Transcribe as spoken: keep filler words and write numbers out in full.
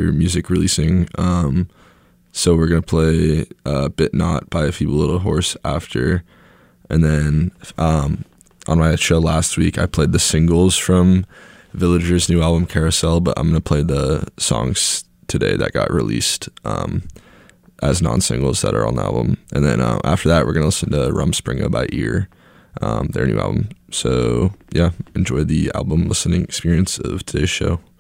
music releasing. Um, so we're gonna play uh, "Bit Not" by A Feeble Little Horse after, and then um, on my show last week I played the singles from Villager's new album Carousel, but I'm gonna play the songs today that got released um, as non-singles that are on the album, and then uh, after that we're gonna listen to Rumspringa by Ear, um, their new album. So yeah, enjoy the album listening experience of today's show.